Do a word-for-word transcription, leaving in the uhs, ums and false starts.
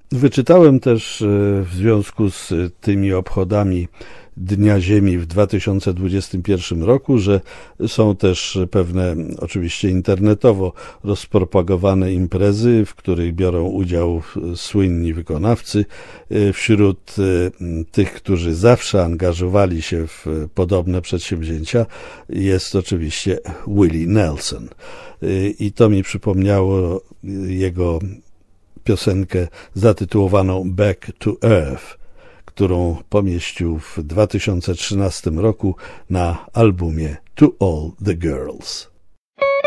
Wyczytałem też w związku z tymi obchodami Dnia Ziemi w dwa tysiące dwudziestym pierwszym roku, że są też pewne, oczywiście internetowo rozpropagowane imprezy, w których biorą udział słynni wykonawcy. Wśród tych, którzy zawsze angażowali się w podobne przedsięwzięcia, jest oczywiście Willie Nelson. I to mi przypomniało jego piosenkę zatytułowaną Back to Earth, którą pomieścił w dwa tysiące trzynastym roku na albumie To All the Girls.